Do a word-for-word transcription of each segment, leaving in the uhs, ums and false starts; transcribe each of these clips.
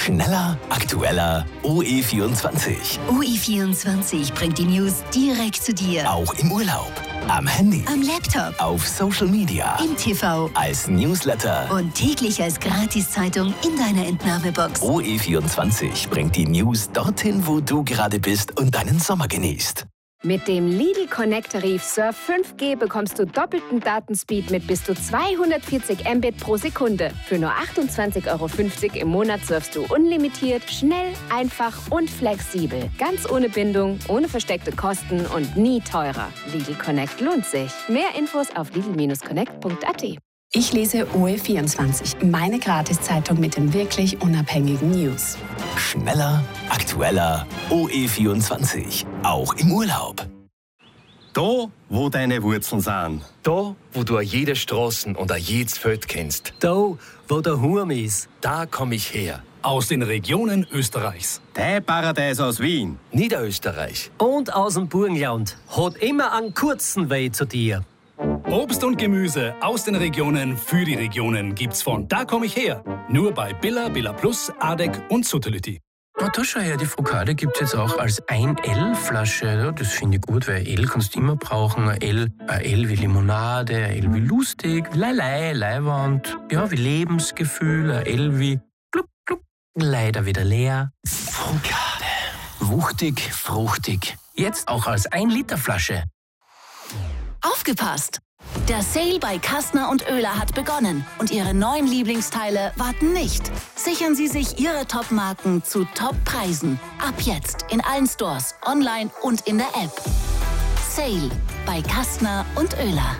Schneller, aktueller, O E vierundzwanzig. O E vierundzwanzig bringt die News direkt zu dir. Auch im Urlaub, am Handy, Am Laptop, auf Social Media, im T V als Newsletter und täglich als Gratiszeitung in deiner Entnahmebox. O E vierundzwanzig bringt die News dorthin, wo du gerade bist und deinen Sommer genießt. Mit dem Lidl Connect-Tarif Surf fünf G bekommst du doppelten Datenspeed mit bis zu zweihundertvierzig Mbit pro Sekunde. Für nur achtundzwanzig Euro fünfzig im Monat surfst du unlimitiert, schnell, einfach und flexibel. Ganz ohne Bindung, ohne versteckte Kosten und nie teurer. Lidl Connect lohnt sich. Mehr Infos auf lidl connect punkt a t. Ich lese O E vierundzwanzig, meine Gratiszeitung mit den wirklich unabhängigen News. Schneller, aktueller, O E vierundzwanzig. Auch im Urlaub. Da, wo deine Wurzeln sind. Da, wo du jede Straßen und jedes Feld kennst. Da, wo der Hurm ist. Da komm ich her. Aus den Regionen Österreichs. Dein Paradies aus Wien. Niederösterreich. Und aus dem Burgenland. Hat immer einen kurzen Weg zu dir. Obst und Gemüse aus den Regionen für die Regionen gibt's von Da komm ich her. Nur bei Billa, Billa Plus, Adek und Suttelütti. Oh, da schau her, die Frukade gibt es jetzt auch als ein L-Flasche. Ja, das finde ich gut, weil L kannst du immer brauchen. Ein L, ein L wie Limonade, ein L wie lustig, Leilei, Leiwand, ja, wie Lebensgefühl, ein L wie gluck, gluck, leider wieder leer. Frukade. Wuchtig, fruchtig. Jetzt auch als ein Liter Flasche. Aufgepasst! Der Sale bei Kastner und Oehler hat begonnen und Ihre neuen Lieblingsteile warten nicht. Sichern Sie sich Ihre Top-Marken zu Top-Preisen. Ab jetzt in allen Stores, online und in der App. Sale bei Kastner und Oehler.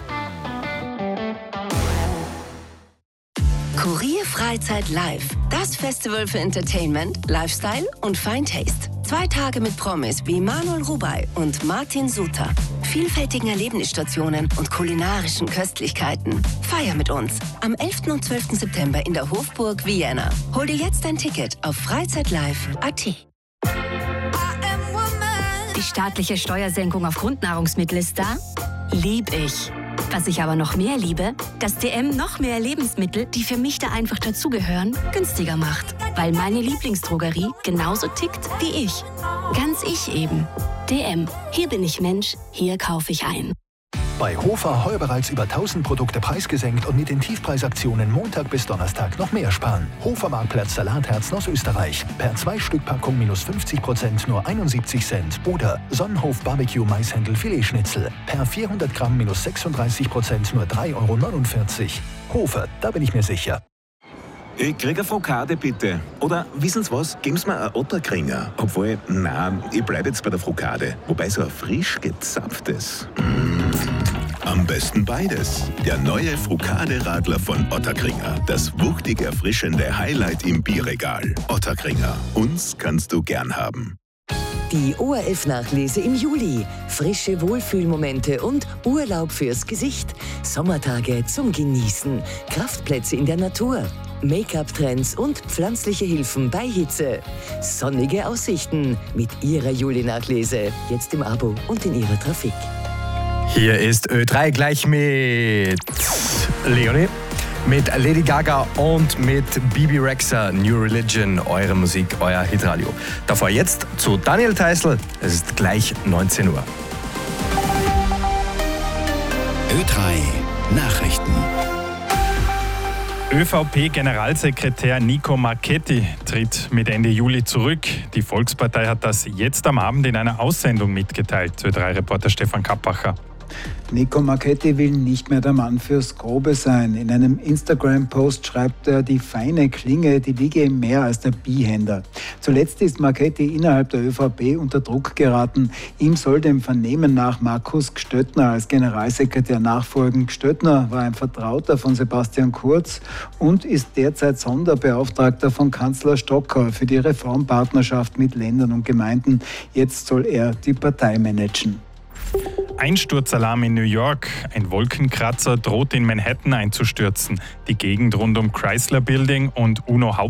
Kurier Freizeit Live. Das Festival für Entertainment, Lifestyle und Fine Taste. Zwei Tage mit Promis wie Manuel Rubey und Martin Suter. Vielfältigen Erlebnisstationen und kulinarischen Köstlichkeiten. Feier mit uns am elften und zwölften September in der Hofburg Vienna. Hol dir jetzt dein Ticket auf freizeitlive punkt a t. Die staatliche Steuersenkung auf Grundnahrungsmittel ist da? Lieb ich. Was ich aber noch mehr liebe, dass D M noch mehr Lebensmittel, die für mich da einfach dazugehören, günstiger macht. Weil meine Lieblingsdrogerie genauso tickt wie ich. Ganz ich eben. D M. Hier bin ich Mensch, hier kaufe ich ein. Bei Hofer heuer bereits über tausend Produkte preisgesenkt und mit den Tiefpreisaktionen Montag bis Donnerstag noch mehr sparen. Hofer Marktplatz Salatherzen aus Österreich. Per zwei Stück Packung minus fünfzig Prozent nur einundsiebzig Cent. Oder Sonnenhof Barbecue Maishändel Filetschnitzel. Per vierhundert Gramm minus sechsunddreißig Prozent nur drei Euro neunundvierzig. Hofer, da bin ich mir sicher. Ich krieg eine Frukade, bitte. Oder, wissen Sie was, geben Sie mir einen Otterkringer. Obwohl, nein, ich bleibe jetzt bei der Frukade. Wobei so ein frisch gezapftes. Mm. Am besten beides. Der neue Frukade-Radler von Otterkringer. Das wuchtig erfrischende Highlight im Bierregal. Otterkringer. Uns kannst du gern haben. Die O R F-Nachlese im Juli. Frische Wohlfühlmomente und Urlaub fürs Gesicht. Sommertage zum Genießen. Kraftplätze in der Natur. Make-up-Trends und pflanzliche Hilfen bei Hitze. Sonnige Aussichten mit Ihrer Juli-Nachlese. Jetzt im Abo und in Ihrer Trafik. Hier ist Ö drei gleich mit Leonie, mit Lady Gaga und mit Bibi Rexha, New Religion, eure Musik, euer Hitradio. Davor jetzt zu Daniel Theißl, es ist gleich neunzehn Uhr. Ö drei Nachrichten. ÖVP-Generalsekretär Nico Marchetti tritt mit Ende Juli zurück. Die Volkspartei hat das jetzt am Abend in einer Aussendung mitgeteilt, Ö drei Reporter Stefan Kappacher. Nico Marchetti will nicht mehr der Mann fürs Grobe sein. In einem Instagram-Post schreibt er, die feine Klinge, die liege ihm mehr als der Bihänder. Zuletzt ist Marchetti innerhalb der ÖVP unter Druck geraten. Ihm soll dem Vernehmen nach Markus Gstöttner als Generalsekretär nachfolgen. Gstöttner war ein Vertrauter von Sebastian Kurz und ist derzeit Sonderbeauftragter von Kanzler Stocker für die Reformpartnerschaft mit Ländern und Gemeinden. Jetzt soll er die Partei managen. Einsturzalarm in New York. Ein Wolkenkratzer droht in Manhattan einzustürzen. Die Gegend rund um Chrysler Building und UNO